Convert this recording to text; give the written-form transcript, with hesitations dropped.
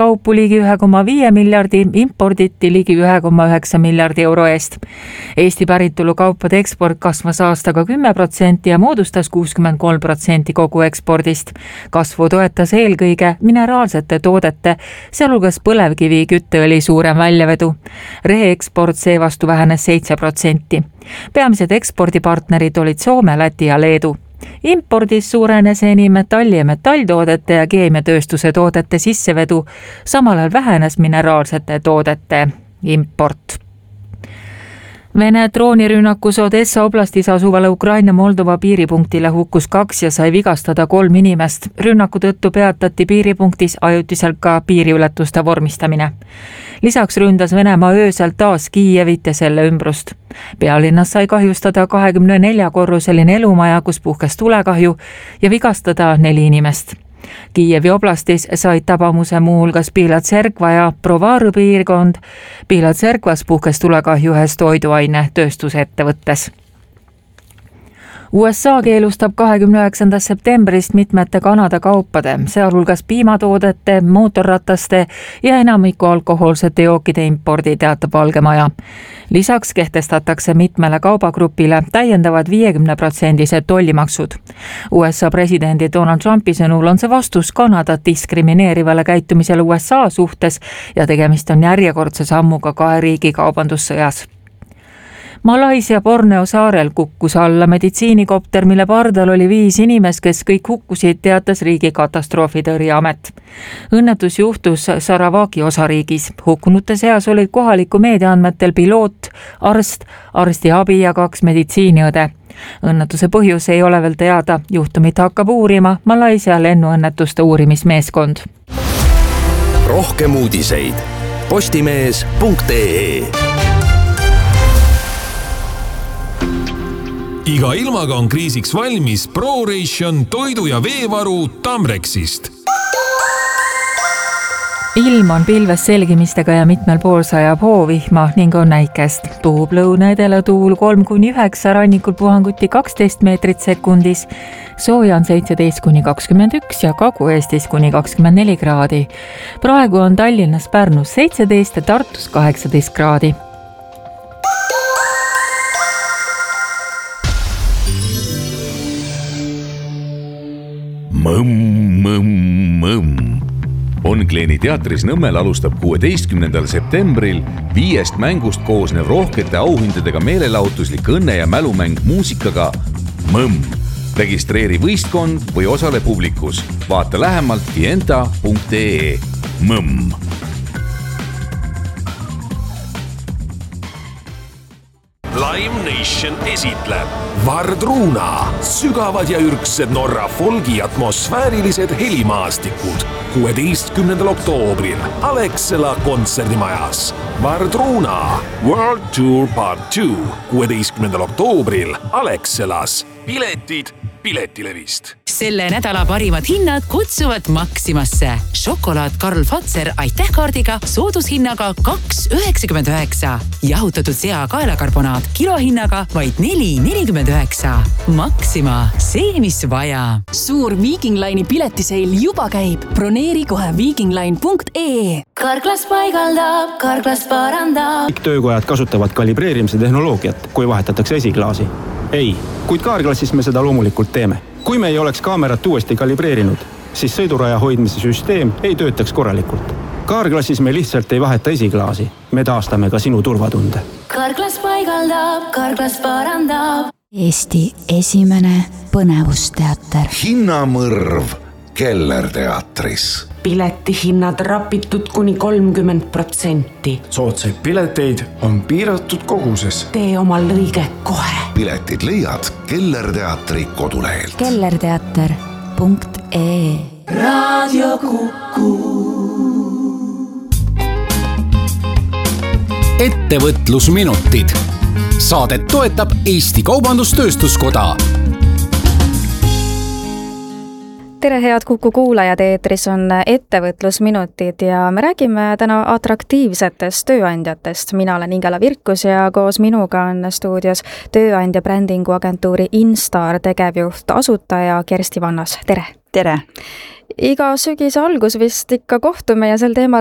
kaupu ligi 1,5 miljardi, imporditi ligi 1,9 miljardi euro eest. Eesti päritolu kaupade eksport kasvas aastaga 10% ja moodustas 63% kogu ekspordist. Kasvu toetas eelkõige mineraalsete toodete, sealhulgas põlevkivi kütteõli suurem väljavedu. Reeksport seevastu vähenes 7%. Peamised ekspordipartnerid olid Soome, Läti ja Leedu. Impordis suurenes enim metalli- ja metalltoodete ja keemiatööstuse toodete sissevedu, samal ajal vähenes mineraalsete toodete import. Vene droonirünnakus Odessa oblastis asuvale Ukraina-Moldova piiripunktile hukkus 2 ja sai vigastada 3 inimest. Rünnaku tõttu peatati piiripunktis ajutiselt ka piiriületuste vormistamine. Lisaks ründas Venemaa öösel taas Kiievit ja selle ümbrust. Pealinnas sai kahjustada 24-korruseline elumaja, kus puhkes tulekahju ja vigastada 4 inimest. Kiievi oblastis said tabamuse muuhulgas Pilatserkva ja Provaru piirkond. Pilatserkvas puhkes tulekahju ühes toiduaine tööstusettevõttes. USA keelustab 29. septembrist mitmete Kanada kaupade, sealhulgas piimatoodete, mootorrataste ja enamiku alkohoolsete jookide impordi, teatab Valge Maja. Lisaks kehtestatakse mitmele kaubagrupile täiendavad 50% tollimaksud. USA presidendi Donald Trumpi sõnul on see vastus Kanadat diskrimineerivale käitumisele USA suhtes ja tegemist on järjekordse sammuga 2 riigi kaubandussõjas. Malaisia Borneo saarel kukkus alla meditsiinikopter, mille pardal oli 5 inimest, kes kõik hukkusid, teatas riigi katastroofitõrjeamet. Õnnetus juhtus Saravaki osariigis. Hukkunute seas olid kohaliku meedia andmetel piloot, arst, arstiabi ja 2 meditsiiniõde. Õnnetuse põhjus ei ole veel teada, juhtumit hakkab uurima Malaisia lennuõnnetuste uurimismeeskond. Rohkem uudiseid postimees.ee. Iga ilmaga on kriisiks valmis ProRation toidu- ja veevaru Tamrexist. Ilm on pilves selgimistega ja mitmel pool sajab hoovihma ning on näikest. Puhub lõuna-edela tuul 3-9, rannikul puhanguti 12 meetrit sekundis. Sooja on 17-21 ja Kagu-Eestis kuni 24 kraadi. Praegu on Tallinnas, Pärnus 17 ja Tartus 18 kraadi. Mõmm. Onkleeni teatris Nõmmel alustab 16. septembril 5 mängust koosnev rohkete auhindadega meelelahutuslik õnne- ja mälumäng muusikaga Mõmm. Registreeri võistkond või osale publikus. Vaata lähemalt fienta.ee. Mõmm. Live Nation esitleb Vardruna, sügavad ja ürgsed Norra folgi atmosfäärilised helimaastikud 16. oktoobril Alexela kontserdimajas. Vardruna World Tour Part 2 16. oktoobril Alexelas. Piletid Piletilevist. Selle nädala parimad hinnad kutsuvad Maximasse. Šokolaad Karl Fatser aitähkaardiga soodushinnaga 2,99. Jahutatud sea kaelakarbonaat kilohinnaga vaid 4,49. Maxima, see mis vaja. Suur Viking Line'i piletiseil juba käib. Broneeri kohe vikingline.ee. Karklas paigaldab, Karklas parandab. Töökojad kasutavad kalibreerimise tehnoloogiat, kui vahetatakse esiklaasi. Ei, kuid Kaarklassis me seda loomulikult teeme. Kui me ei oleks kaamerat uuesti kalibreerinud, siis sõiduraja hoidmise süsteem ei töötaks korralikult. Kaarklassis me lihtsalt ei vaheta esiklaasi. Me taastame ka sinu turvatunde. Karklas paigaldab, Karklas parandab. Eesti esimene põnevusteater. Hinnamõrv Kellerteatris. Piletihinnad rapitud kuni 30%. Soodsaid pileteid on piiratud koguses. Tee oma lõige kohe. Piletid leiad Kellerteatri kodulehelt. kellerteater.ee. Raadio Kuku. Ettevõtlusminutid. Saadet toetab Eesti Kaubandus-Tööstuskoda. Tere head Kuku kuulajad, eetris on ettevõtlusminutid ja me räägime täna atraktiivsetest tööandjatest. Mina olen Ingela Virkus ja koos minuga on stuudios tööandja brändingu agentuuri Instar tegevjuht asutaja Kersti Vannas. Tere! tere! Iga sügise algus vist ikka kohtume ja sel teemal